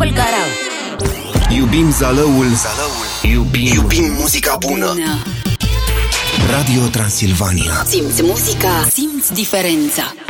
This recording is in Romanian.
Garau. Iubim Zalăul. Iubim muzica bună. Radio Transilvania. Simți muzica, simți diferența.